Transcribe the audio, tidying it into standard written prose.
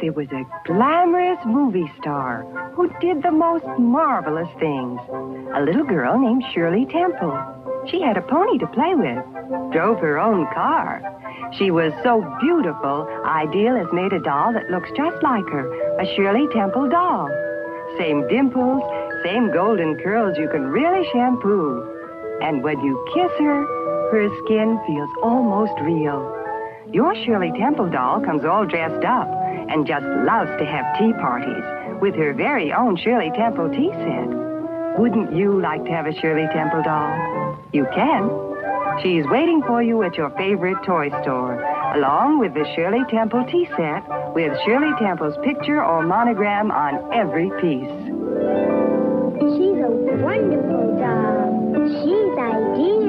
there was a glamorous movie star who did the most marvelous things. A little girl named Shirley Temple. She had a pony to play with, drove her own car. She was so beautiful, Ideal has made a doll that looks just like her, a Shirley Temple doll. Same dimples, same golden curls you can really shampoo. And when you kiss her, her skin feels almost real. Your Shirley Temple doll comes all dressed up and just loves to have tea parties with her very own Shirley Temple tea set. Wouldn't you like to have a Shirley Temple doll? You can. She's waiting for you at your favorite toy store, along with the Shirley Temple tea set with Shirley Temple's picture or monogram on every piece. She's a wonderful doll. She's Ideal.